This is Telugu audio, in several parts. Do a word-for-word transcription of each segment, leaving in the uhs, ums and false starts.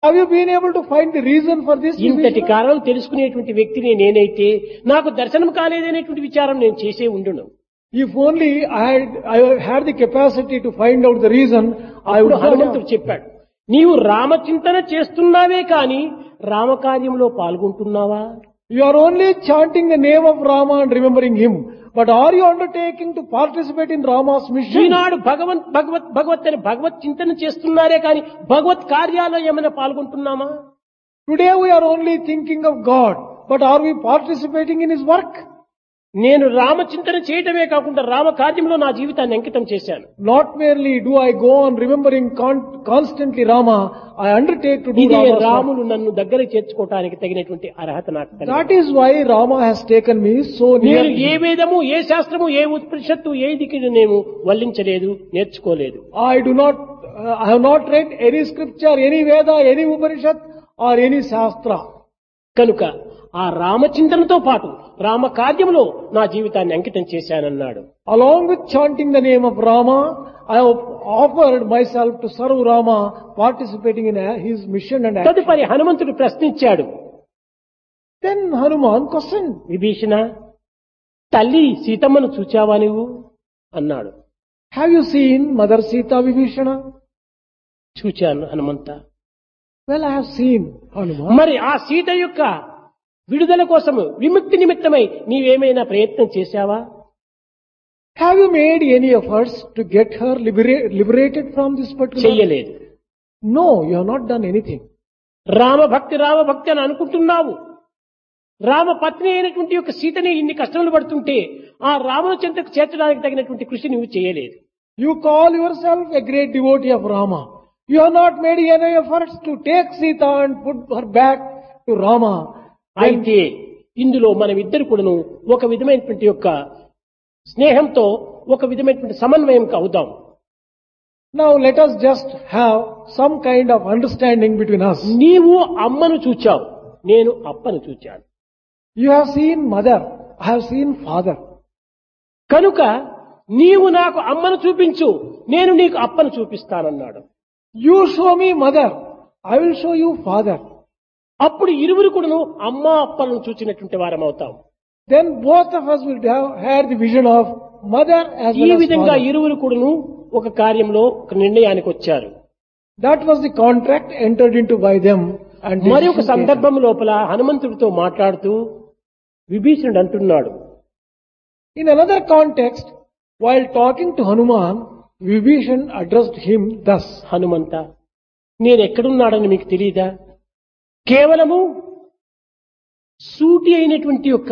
Have you been able to find the reason for this? ఇంతటి Vibhishana? కారణం తెలుసుకునేటువంటి వ్యక్తిని నేనైతే నాకు దర్శనం కాలేదనేటువంటి విచారం నేను చేసే ఉండును. If only I had, I had the capacity to find out the reason, I అప్పుడు would have. హనుమంతుడు చెప్పాడు, నీవు రామచింతన చేస్తున్నావే కాని రామకార్యంలో పాల్గొంటున్నావా? You are only chanting the name of Rama and remembering him. But are you undertaking to participate in Rama's mission? ఈనాడు భగవంత్ భగవత్ భగవత్ అని భగవత్ చింతన చేస్తున్నారే కాని భగవత్ కార్యాల్లో ఏమైనా పాల్గొంటున్నామా? Today we are only thinking of God. But are we participating in his work? నేను రామచింతన చేయటమే కాకుండా రామ కార్యంలో నా జీవితాన్ని అంకితం చేశాను. Not merely do I go on remembering con- constantly Rama, I undertake to do ఇదే Rama's work. రాములు నన్ను దగ్గర చేర్చుకోవటానికి తగినటువంటి అర్హత నాకు కలిగింది. That is why Rama has taken me so near. నేను ఏ వేదము, ఏ శాస్త్రము, ఏ ఉపనిషత్తు, ఏ దిక్కును నేను వల్లించలేదు, నేర్చుకోలేదు. I do not, uh, I have not read any scripture, any Veda, any Upanishad or any Shastra. కనుక ఆ రామచింతనతో పాటు రామ కార్యములో నా జీవితాన్ని అంకితం చేశానన్నాడు. Along with chanting the name of Rama, I have offered myself to serve Rama, participating in uh, his mission and action. తదుపరి హనుమంతుడు ప్రశ్నించాడు, Then Hanuman questioned, విభీషణ, తల్లి సీతమ్మను చూచావా నువ్వు అన్నాడు. have you seen Mother Sita, Vibhishana? చూచాను Hanumantha. Well, I have seen Hanuman. మరి ఆ సీత యొక్క విడుదల కోసము విముక్తి నిమిత్తమై నీవేమైనా ప్రయత్నం చేశావా? Have you made any efforts to get her libera- liberated from this particular? చెయ్యలేదు. No, you have not done anything. రామభక్తి రామభక్తి అని అనుకుంటున్నావు. రామ పత్ని అయినటువంటి యొక్క సీతని ఇన్ని కష్టములు పడుతుంటే ఆ రాముని చెంతకు చేర్చడానికి తగినటువంటి కృషి నువ్వు చేయలేదు. You call yourself a great devotee of Rama. You have not made any efforts to take Sita and put her back to Rama. అయితే ఇందులో మనం ఇద్దరు కూడాను ఒక విధమైనటువంటి యొక్క స్నేహంతో ఒక విధమైనటువంటి సమన్వయంకి అవుదాం. Now let us just have some kind of understanding between us. నీవు అమ్మను చూచావు, నేను అప్పను చూచాను. You have seen mother, I have seen father. కనుక నీవు నాకు అమ్మను చూపించు, నేను నీకు అప్పను చూపిస్తానన్నాడు. You show me mother, I will show you father. అప్పుడు ఇరువురు కూడాను అమ్మ అప్పలను చూచినటువంటి వారం అవుతాం. Then both of us will have had the vision of mother as ఈ well as విధంగా father. ఇరువురు కూడాను ఒక కార్యంలో ఒక నిర్ణయానికి వచ్చారు. That was the contract entered into by them. And మరి ఒక decision taken. సందర్భం లోపల హనుమంతుడితో మాట్లాడుతూ విభీషణుడు అంటున్నాడు, In another context, while talking to Hanuman, Vibhishan addressed him thus. Hanumantha, నేను ఎక్కడున్నాడని మీకు తెలియదా? కేవలము సూటి అయినటువంటి యొక్క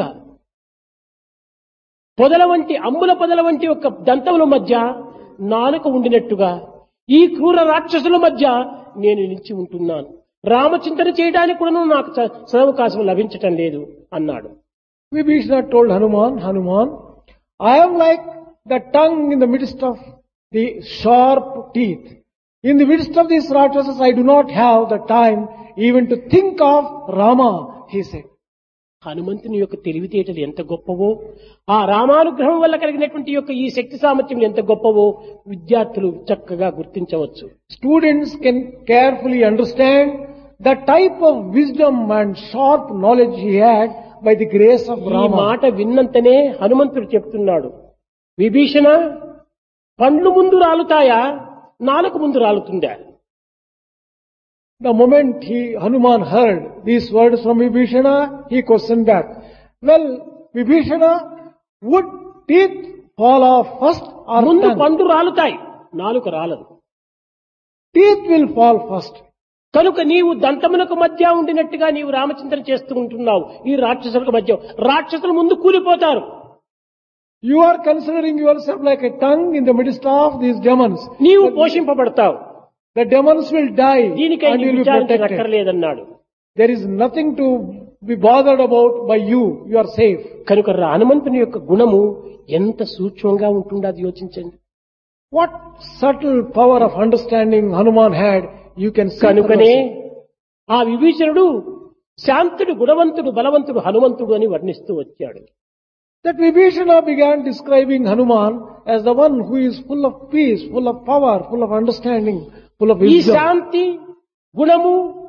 పొదల వంటి అంబుల పొదల వంటి యొక్క దంతముల మధ్య నాలుక ఉండినట్టుగా ఈ క్రూర రాక్షసుల మధ్య నేను నిలిచి ఉంటున్నాను. రామచింతన చేయడానికి కూడా నాకు స- సదవకాశం లభించటం లేదు అన్నాడు. Vibhishana told Hanuman, Hanuman, I am like the tongue in the midst of the sharp teeth. In the midst of these rakshasas, I do not have the time even to think of Rama, he said. హనుమంతుని యొక్క తెలివితేటలు ఎంత గొప్పవో, ఆ రామానుగ్రహం వల్ల కలిగినటువంటి యొక్క ఈ శక్తి సామర్థ్యం ఎంత గొప్పవో విద్యార్థులు చక్కగా గుర్తించవచ్చు. Students can carefully understand the type of wisdom and sharp knowledge he had by the grace of ఈ Rama. మాట విన్నంతనే హనుమంతుడు చెప్తున్నాడు, విభీషణ, పండ్లు ముందు రాలుతాయా, నాలుక ముందు రాలుతుందా? The moment he, Hanuman heard these words from Vibhishana, he questioned back. Well, Vibhishana, would teeth fall off first or ముందు tongue? పండు రాలుతాయి, నాలుక రాలదు. Teeth will fall first. కనుక నీవు దంతమునకు మధ్య ఉండినట్టుగా నీవు రామచింతన చేస్తూ ఉంటున్నావు. ఈ రాక్షసులకు మధ్య రాక్షసులు ముందు కూలిపోతారు. You are considering yourself like a tongue in the midst of these demons. నీవు పోషింపబడతావు. The demons will die దీనికై and you నీవు will be protected. విచారించనక్కర్లేదన్నాడు. There is nothing to be bothered about by you. You are safe. కనుక హనుమంతుని యొక్క గుణము ఎంత సూక్ష్మంగా ఉంటుండో యోచించండి. What subtle power of understanding Hanuman had, you can see. for కనుకనే yourself. ఆ విభీషణుడు శాంతుడు, గుణవంతుడు, బలవంతుడు, హనుమంతుడు అని వర్ణిస్తూ వచ్చాడు. That Vibhishana began describing Hanuman as the one who is full of peace, full of power, full of understanding, full of ఈ wisdom. శాంతి, గుణము,